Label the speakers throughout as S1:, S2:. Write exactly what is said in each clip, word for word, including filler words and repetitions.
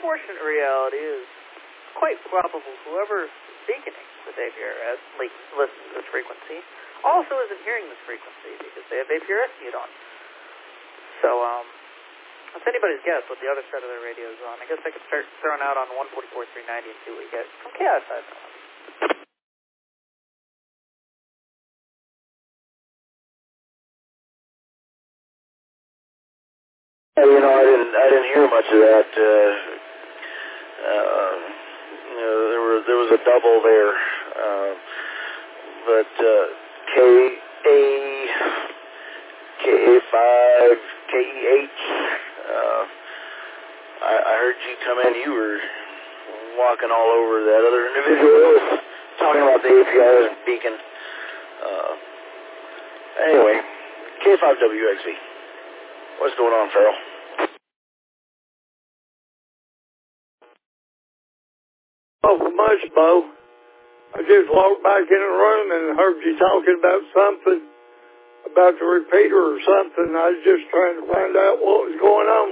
S1: unfortunate reality is quite probable whoever is beaconing with A P R S, like, listens to this frequency, also isn't hearing this frequency because they have A P R S mute on. So, um, it's anybody's guess what the other side of their radio is on. I guess I could start throwing out on one forty-four three ninety and see what we get from K S I.
S2: You know, I didn't, I didn't hear much of that. Uh, uh, you know, there was, there was a double there, uh, but uh, K A, K A five, K E H. Uh, I, I heard you come in. You were walking all over that other individual who was talking about the A P R S beacon. Uh, anyway, K five W X V. What's going on, Farrell?
S3: Oh, much, Bo. I just walked back in the room and heard you talking about something, about the repeater or something. I was just trying to find out what was going on.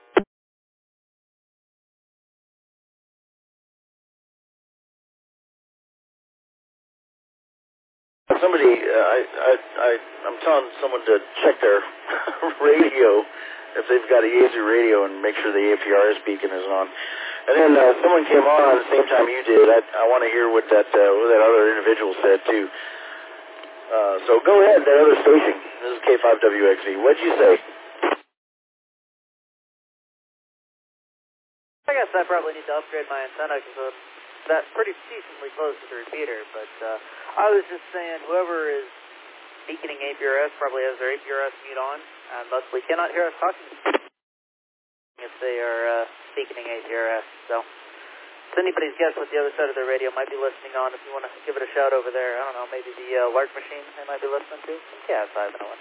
S2: Somebody, uh, I, I, I, I'm telling someone to check their radio, if they've got a Yaesu radio, and make sure the A P R S beacon is on. And then uh, someone came on at the same time you did. I, I want to hear what that, uh, what that other individual said too. Uh, so go ahead, that other station. This is K five W X V. What'd you say?
S1: I guess I probably need to upgrade my antenna because uh, that's pretty decently close to the repeater, but uh, I was just saying whoever is beaconing A P R S probably has their A P R S mute on, and thusly cannot hear us talking if they are uh, beaconing A P R S. So it's anybody's guess what the other side of their radio might be listening on. If you want to give it a shout over there, I don't know, maybe the uh, Lark machine they might be listening to. Yeah, it's five and one.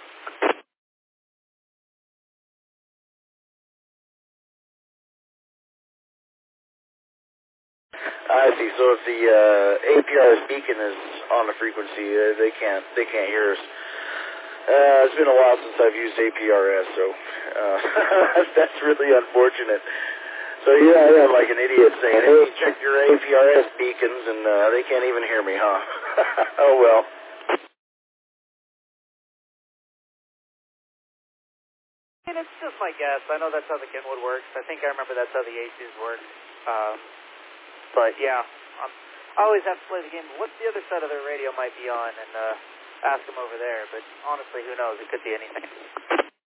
S2: I see. So if the uh, A P R S beacon is on the frequency, uh, they can't they can't hear us. Uh, it's been a while since I've used A P R S, so uh, that's really unfortunate. So here I am like an idiot saying, hey, check your A P R S beacons, and uh, they can't even hear me, huh? Oh, well.
S1: I mean, it's just my guess. I know that's how the Kenwood works. I think I remember that's how the Yaesus work. Um, but, yeah, I'm, I always have to play the game. What the other side of their radio might be on, and uh, ask them over there. But honestly, who knows? It could be anything.